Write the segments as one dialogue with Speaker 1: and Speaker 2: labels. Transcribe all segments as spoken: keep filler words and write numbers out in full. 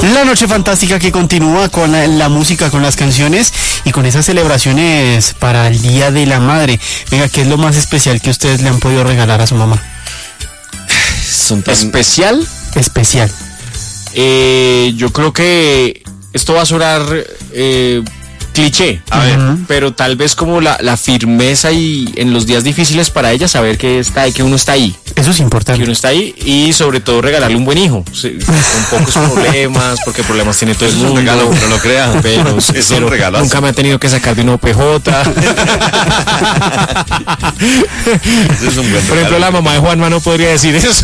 Speaker 1: La noche fantástica que continúa con la, la música, con las canciones y con esas celebraciones para el Día de la Madre. Venga, ¿qué es lo más especial que ustedes le han podido regalar a su mamá?
Speaker 2: Son tan... ¿Especial?
Speaker 1: Especial.
Speaker 2: Eh, yo creo que esto va a sonar eh, cliché, a uh-huh. ver, pero tal vez como la, la firmeza y en los días difíciles para ella, saber que está ahí, que uno está ahí.
Speaker 1: Eso es importante.
Speaker 2: Que uno está ahí y sobre todo regalarle un buen hijo, sí, con pocos problemas, porque problemas tiene todo el mundo.
Speaker 3: Es un regalo, no lo crean,
Speaker 2: pero,
Speaker 3: es
Speaker 2: pero
Speaker 3: un regalazo.
Speaker 2: Nunca me ha tenido que sacar de un O P J.
Speaker 3: Es un buen
Speaker 2: Por ejemplo, la mamá de Juanma no podría decir eso.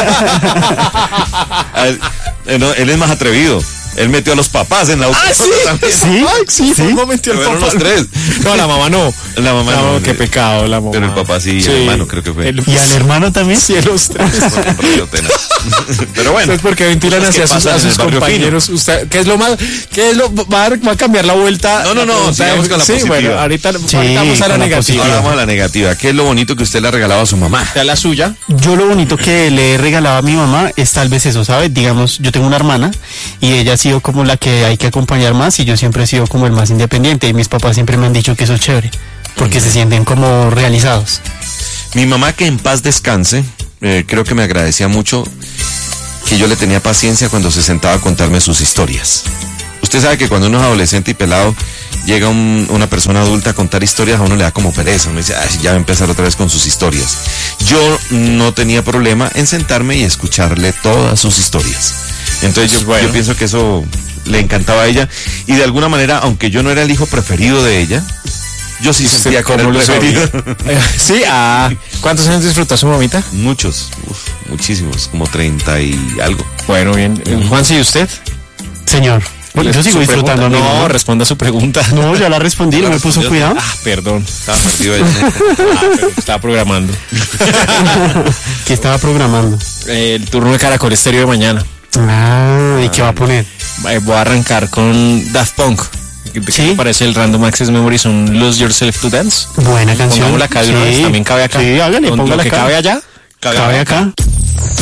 Speaker 3: él, no, él es más atrevido. Él metió a los papás en la auto.
Speaker 2: ¿Ah, sí?
Speaker 3: También.
Speaker 2: Sí, Ay, sí,
Speaker 3: ¿Sí?
Speaker 2: ¿Cómo metió al papá?
Speaker 3: Los tres.
Speaker 2: No, la mamá no.
Speaker 3: La mamá
Speaker 2: no.
Speaker 3: no.
Speaker 2: Qué pecado, la mamá.
Speaker 3: Pero el papá sí,
Speaker 2: sí.
Speaker 3: el hermano creo que fue.
Speaker 2: El,
Speaker 1: ¿Y al hermano también?
Speaker 2: Sí, los tres.
Speaker 3: Pero bueno.
Speaker 2: Es porque ventilan hacia sus, a sus compañeros. Usted, ¿qué es lo más? ¿Qué es lo va a, va a cambiar la vuelta?
Speaker 3: No, no, no. Sigamos con la
Speaker 2: sí,
Speaker 3: positiva.
Speaker 2: Bueno, ahorita,
Speaker 1: sí,
Speaker 2: ahorita vamos a la, la negativa.
Speaker 3: Ahora vamos a la negativa. ¿Qué es lo bonito que usted le ha regalado a su mamá?
Speaker 2: ¿A la suya?
Speaker 1: Yo lo bonito que le he regalado a mi mamá es tal vez eso, ¿sabes? Digamos, yo tengo una hermana y ella ha sido como la que hay que acompañar más y yo siempre he sido como el más independiente y mis papás siempre me han dicho que eso es chévere porque se sienten como realizados.
Speaker 3: Mi mamá, que en paz descanse, eh, creo que me agradecía mucho que yo le tenía paciencia cuando se sentaba a contarme sus historias. Usted sabe que cuando uno es adolescente y pelado, llega un, una persona adulta a contar historias, a uno le da como pereza, uno dice, ay, ya va a empezar otra vez con sus historias. Yo no tenía problema en sentarme y escucharle todas sus historias. Entonces yo, bueno. yo pienso que eso le encantaba a ella, y de alguna manera, aunque yo no era el hijo preferido de ella, yo sí sentía que era el preferido.
Speaker 2: Sí, ah, ¿cuántos años disfrutó su mamita?
Speaker 3: Muchos, uf, muchísimos, como treinta y algo.
Speaker 2: Bueno, bien. Juan, ¿sí usted?
Speaker 1: Señor. Bueno, yo sigo disfrutando.
Speaker 2: No,
Speaker 1: no,
Speaker 2: responda su pregunta.
Speaker 1: No, ya la respondí, no me puso cuidado.
Speaker 2: Ah, perdón.
Speaker 3: Estaba perdido ahí.
Speaker 2: Ah, pero estaba programando.
Speaker 1: ¿Qué estaba programando?
Speaker 2: Eh, el turno de Caracol Estéreo de mañana.
Speaker 1: Ah, ¿y qué va a poner?
Speaker 2: Eh, voy a arrancar con Daft Punk. ¿Qué
Speaker 1: ¿Sí?
Speaker 2: me parece el Random Access Memories, un Lose Yourself to Dance?
Speaker 1: Buena canción.
Speaker 2: Pongámosla acá de una vez, también cabe acá.
Speaker 1: Sí, hágale,
Speaker 2: Lo
Speaker 1: póngala
Speaker 2: que
Speaker 1: acá.
Speaker 2: cabe allá.
Speaker 1: Cabe, cabe acá. acá.